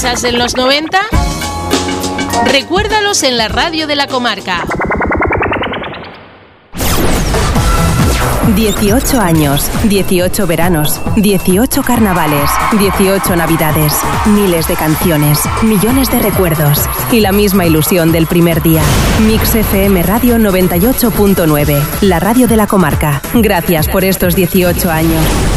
pasas en los 90? Recuérdalos en la radio de la comarca. 18 años, 18 veranos, 18 carnavales, 18 navidades, miles de canciones, millones de recuerdos y la misma ilusión del primer día. Mix FM Radio 98.9, la radio de la comarca. Gracias por estos 18 años.